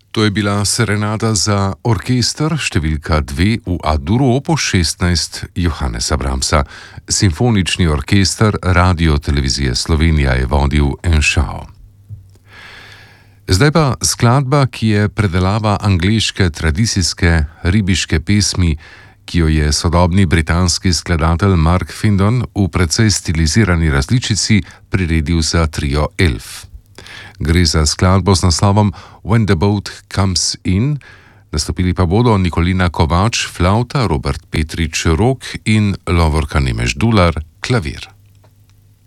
To je bila serenada za orkester številka 2 v A-duru opus 16 Johannesa Brahmsa. Simfonični orkester Radio-televizije Slovenija je vodil Enšao. Zdaj pa skladba, ki je predelava angleške tradicijske ribiške pesmi, ki jo je sodobni britanski skladatelj Mark Findon v precej stilizirani različici priredil za trio Elf. Gre za skladbo z naslovom When the Boat Comes In, nastopili pa bodo Nikolina Kovač, flavta, Robert Petrič, rog in Lovorka Nemeš Dular, klavir.